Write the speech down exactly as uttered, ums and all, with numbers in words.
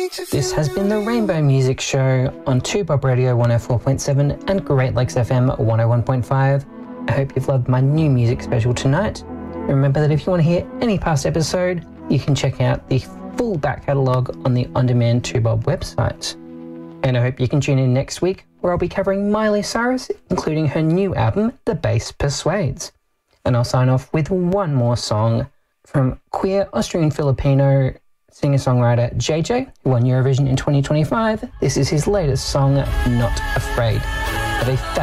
This has been the Rainbow Music Show on two Bob Radio one oh four point seven and Great Lakes F M one oh one point five. I hope you've loved my new music special tonight. Remember that if you want to hear any past episode, you can check out the full back catalogue on the On Demand two Bob website. And I hope you can tune in next week, where I'll be covering Miley Cyrus, including her new album, The Bass Persuades. And I'll sign off with one more song from queer Austrian-Filipino singer-songwriter J J, who won Eurovision in twenty twenty-five. This is his latest song, Not Afraid. Have a